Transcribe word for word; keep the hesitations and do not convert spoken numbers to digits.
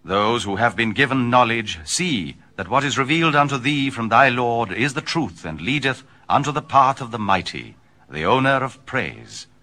Those who have been given knowledge see that what is revealed unto thee from thy Lord is the truth, and leadeth unto the path of the mighty, the owner of praise.